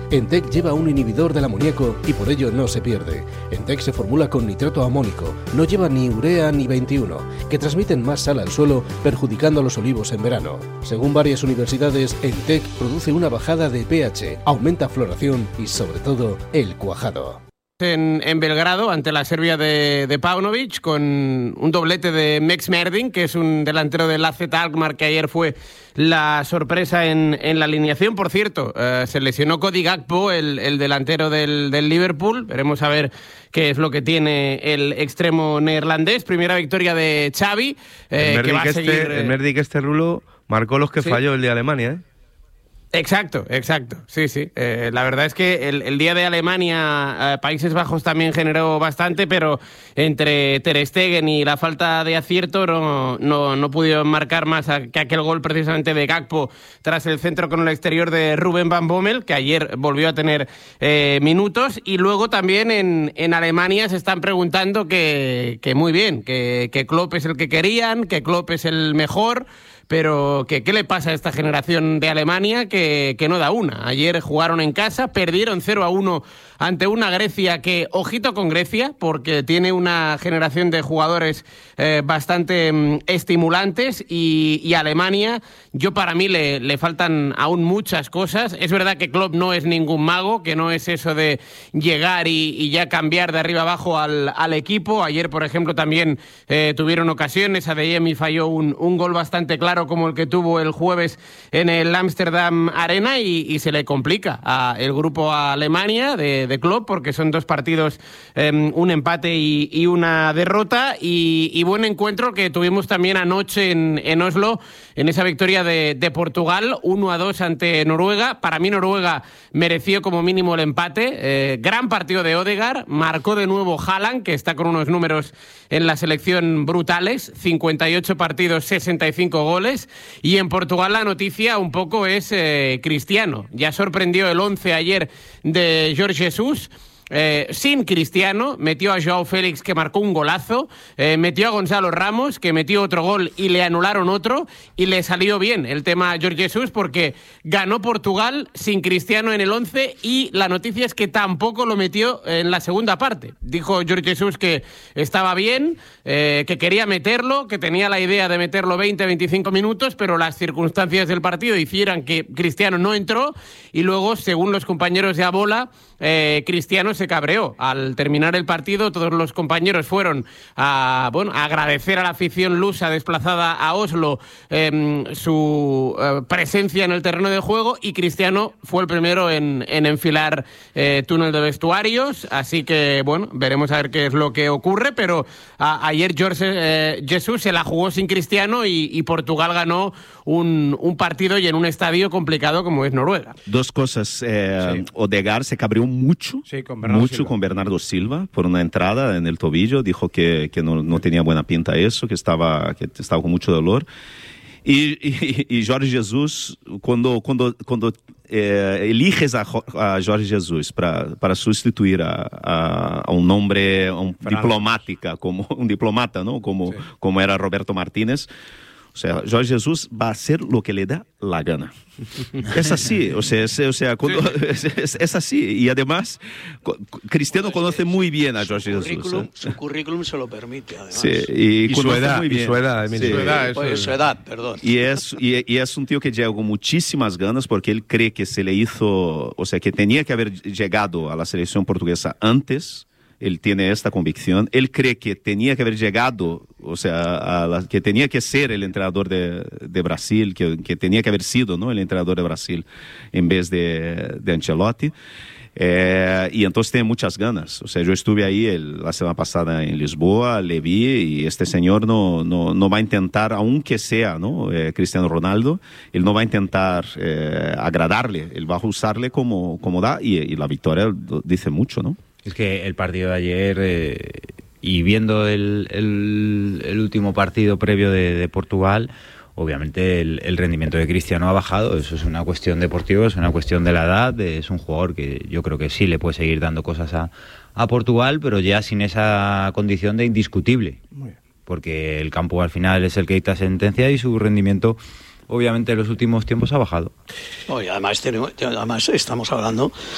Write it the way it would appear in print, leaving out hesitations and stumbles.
Entec lleva un inhibidor del amoníaco y por ello no se pierde. Entec se formula con nitrato amónico, no lleva ni urea ni 21, que transmiten más sal al suelo, perjudicando a los olivos en verano. Según varias universidades, Entec produce una bajada de pH, aumenta floración y sobre todo el cuajado. En Belgrado, ante la Serbia de Paunovic, con un doblete de Mex Merdin, que es un delantero del AZ Alkmaar, que ayer fue la sorpresa en la alineación. Por cierto, se lesionó Cody Gakpo, el delantero del Liverpool. Veremos a ver qué es lo que tiene el extremo neerlandés. Primera victoria de Xavi, que va a seguir... El Merdic Rulo marcó los que falló el de Alemania, ¿eh? Exacto. Sí. La verdad es que el día de Alemania, Países Bajos también generó bastante, pero entre Ter Stegen y la falta de acierto no pudieron marcar más que aquel gol precisamente de Gakpo tras el centro con el exterior de Ruben Van Bommel, que ayer volvió a tener minutos. Y luego también en Alemania se están preguntando que muy bien, que Klopp es el que querían, que Klopp es el mejor, pero ¿qué le pasa a esta generación de Alemania que no da una? Ayer jugaron en casa, perdieron 0-1 ante una Grecia que, ojito con Grecia, porque tiene una generación de jugadores bastante estimulantes, y Alemania, para mí le faltan aún muchas cosas. Es verdad que Klopp no es ningún mago, que no es eso de llegar y ya cambiar de arriba abajo al equipo. Ayer, por ejemplo, también tuvieron ocasiones. Adeyemi falló un gol bastante claro como el que tuvo el jueves en el Amsterdam Arena, y se le complica el grupo a Alemania de Klopp, porque son 2 partidos, un empate y una derrota, y buen encuentro que tuvimos también anoche en Oslo, en esa victoria de Portugal 1-2 ante Noruega. Para mí Noruega mereció como mínimo el empate. Gran partido de Ødegaard, marcó de nuevo Haaland, que está con unos números en la selección brutales, 58 partidos, 65 goles. Y en Portugal la noticia un poco es Cristiano. Ya sorprendió el 11 ayer de Jorge Jesus. Sin Cristiano, metió a Joao Félix, que marcó un golazo, metió a Gonzalo Ramos, que metió otro gol y le anularon otro, y le salió bien el tema a Jorge Jesus, porque ganó Portugal sin Cristiano en el 11, y la noticia es que tampoco lo metió en la segunda parte. Dijo Jorge Jesus que estaba bien, que quería meterlo, que tenía la idea de meterlo 20-25 minutos, pero las circunstancias del partido hicieran que Cristiano no entró, y luego, según los compañeros de Abola, Cristiano se cabreó. Al terminar el partido, todos los compañeros fueron a agradecer a la afición lusa desplazada a Oslo su presencia en el terreno de juego, y Cristiano fue el primero en enfilar túnel de vestuarios. Así que, veremos a ver qué es lo que ocurre, pero ayer Jorge Jesus se la jugó sin Cristiano, y Portugal ganó un partido y en un estadio complicado como es Noruega. 2 cosas. Ødegaard se cabreó mucho con Bernardo Silva por una entrada en el tobillo. Dijo que no tenía buena pinta eso, que estaba con mucho dolor. Y Jorge Jesus, cuando eliges a Jorge Jesus para sustituir a un hombre, a un diplomata, ¿no? Como era Roberto Martínez. O sea, Jorge Jesus va a hacer lo que le da la gana. Es así, es así. Y además, Cristiano conoce muy bien a Jorge Jesus. Su currículum se lo permite, además. Sí, y su edad, su edad, perdón. Y es un tío que llegó con muchísimas ganas, porque él cree que se le hizo, que tenía que haber llegado a la selección portuguesa antes. Él tiene esta convicción. Él cree que tenía que haber llegado, que tenía que ser el entrenador de Brasil, que tenía que haber sido, ¿no?, el entrenador de Brasil en vez de Ancelotti. Y entonces tiene muchas ganas. Yo estuve ahí la semana pasada en Lisboa, le vi, y este señor no va a intentar, aunque sea, ¿no?, Cristiano Ronaldo, él no va a intentar agradarle, él va a usarle como da, y la victoria dice mucho, ¿no? Es que el partido de ayer, y viendo el último partido previo de Portugal, obviamente el rendimiento de Cristiano ha bajado. Eso es una cuestión deportiva, es una cuestión de la edad. Es un jugador que yo creo que sí le puede seguir dando cosas a Portugal, pero ya sin esa condición de indiscutible. Porque el campo al final es el que dicta sentencia, y su rendimiento obviamente en los últimos tiempos ha bajado. Y además estamos hablando